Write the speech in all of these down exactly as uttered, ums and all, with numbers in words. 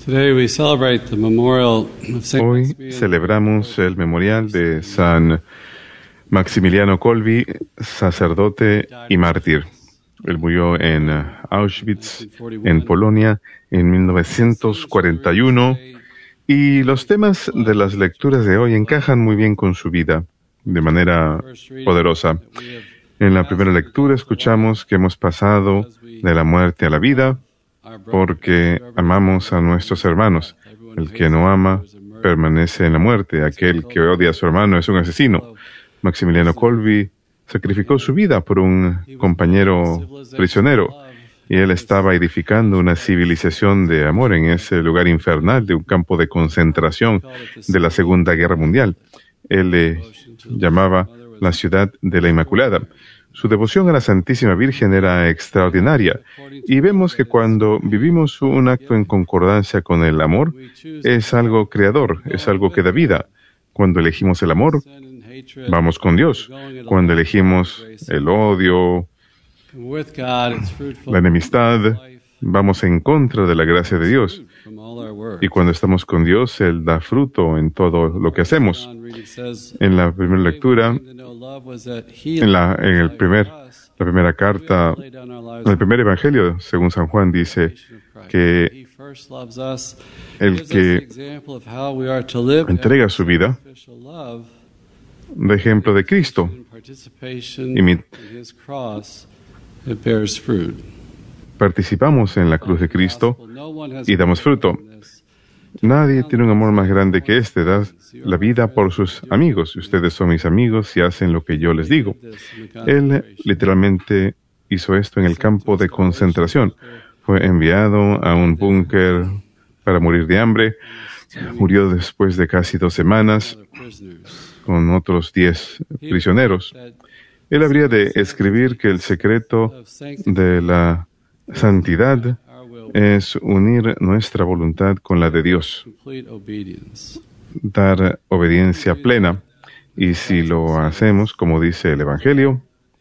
Hoy celebramos el memorial de San Maximiliano Kolbe, sacerdote y mártir. Él murió en Auschwitz, en Polonia, en mil novecientos cuarenta y uno, y los temas de las lecturas de hoy encajan muy bien con su vida, de manera poderosa. En la primera lectura escuchamos que hemos pasado de la muerte a la vida porque amamos a nuestros hermanos. El que no ama permanece en la muerte. Aquel que odia a su hermano es un asesino. Maximiliano Kolbe sacrificó su vida por un compañero prisionero y él estaba edificando una civilización de amor en ese lugar infernal de un campo de concentración de la Segunda Guerra Mundial. Él le llamaba la ciudad de la Inmaculada. Su devoción a la Santísima Virgen era extraordinaria y vemos que cuando vivimos un acto en concordancia con el amor, es algo creador, es algo que da vida. Cuando elegimos el amor, vamos con Dios. Cuando elegimos el odio, la enemistad, vamos en contra de la gracia de Dios. Y cuando estamos con Dios, Él da fruto en todo lo que hacemos. En la primera lectura, en la, en el primer, la primera carta, en el primer evangelio, según San Juan, dice que el que entrega su vida da ejemplo de Cristo. Y participamos en la cruz de Cristo y damos fruto. Nadie tiene un amor más grande que este, da la vida por sus amigos. Ustedes son mis amigos y hacen lo que yo les digo. Él literalmente hizo esto en el campo de concentración. Fue enviado a un búnker para morir de hambre. Murió después de casi dos semanas con otros diez prisioneros. Él habría de escribir que el secreto de la santidad es unir nuestra voluntad con la de Dios, dar obediencia plena, y si lo hacemos, como dice el Evangelio,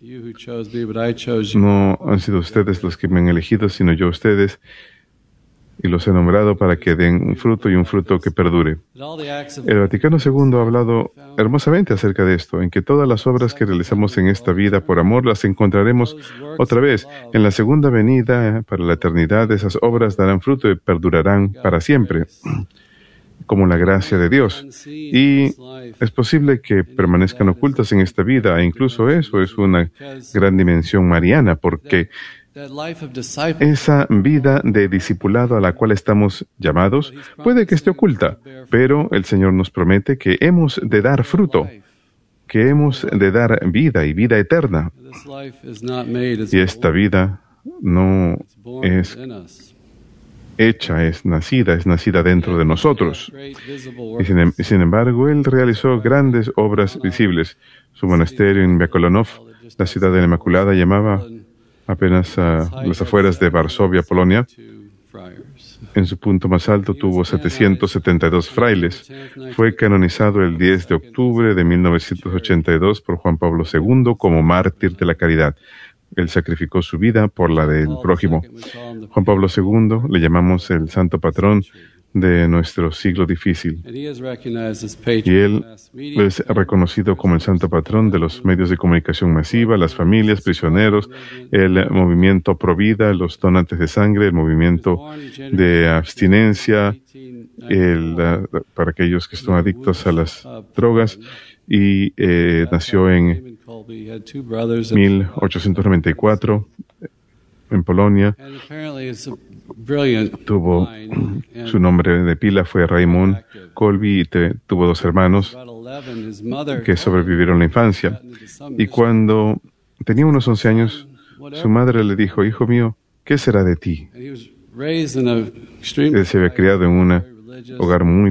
no han sido ustedes los que me han elegido, sino yo ustedes, y los he nombrado para que den un fruto y un fruto que perdure. El Vaticano segundo ha hablado hermosamente acerca de esto, en que todas las obras que realizamos en esta vida por amor las encontraremos otra vez en la segunda venida para la eternidad. Esas obras darán fruto y perdurarán para siempre, como la gracia de Dios. Y es posible que permanezcan ocultas en esta vida, e incluso eso es una gran dimensión mariana, porque esa vida de discipulado a la cual estamos llamados puede que esté oculta, pero el Señor nos promete que hemos de dar fruto, que hemos de dar vida y vida eterna. Y esta vida no es hecha, es nacida, es nacida dentro de nosotros. Y sin, sin embargo, Él realizó grandes obras visibles. Su monasterio en Miakolonov, la ciudad de la Inmaculada, llamaba apenas a las afueras de Varsovia, Polonia. En su punto más alto tuvo setecientos setenta y dos frailes. Fue canonizado el diez de octubre de mil novecientos ochenta y dos por Juan Pablo segundo como mártir de la caridad. Él sacrificó su vida por la del prójimo. Juan Pablo segundo le llamamos el santo patrón de nuestro siglo difícil. Y él es reconocido como el santo patrón de los medios de comunicación masiva, las familias, prisioneros, el movimiento pro vida, los donantes de sangre, el movimiento de abstinencia, el, uh, para aquellos que están adictos a las drogas, y eh, nació en mil ochocientos noventa y cuatro en Polonia. Tuvo su nombre de pila fue Raymond Kolbe y te, tuvo dos hermanos que sobrevivieron la infancia. Y cuando tenía unos once años, su madre le dijo: hijo mío, ¿qué será de ti? Él se había criado en un hogar muy